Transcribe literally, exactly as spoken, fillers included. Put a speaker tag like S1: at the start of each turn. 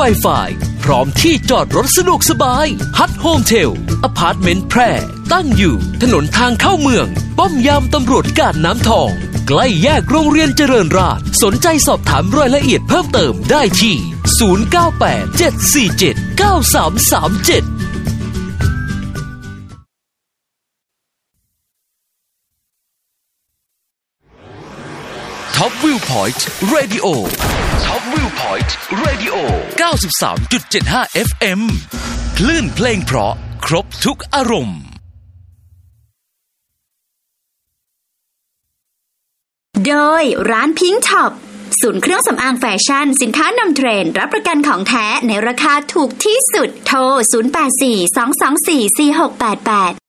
S1: Wi-Fi พร้อมที่จอดรถสะดวกสบายฮัทโฮมเทลอพาร์ตเมนต์แพร่ตั้งอยู่ถนนทางเข้าเมืองป้อมยามตำรวจกาดน้ำทองใกล้แยกโรงเรียนเจริญราษฎร์สนใจสอบถามรายละเอียดเพิ่มเติมได้ที่ศูนย์ เก้า แปด เจ็ด สี่ เจ็ด เก้า สาม สาม เจ็ดTop Viewpoint Radio Top Viewpoint Radio เก้าสิบสามจุดเจ็ดห้า เอฟ เอ็ม คลื่นเพลงเพราะครบทุกอารมณ์
S2: โดยร้านพิงค์ช็อปศูนย์เครื่องสำอางแฟชั่นสินค้านำเทรนด์รับประกันของแท้ในราคาถูกที่สุดโทรศูนย์ แปด สี่ สอง สอง สี่ สี่ หก แปด แปด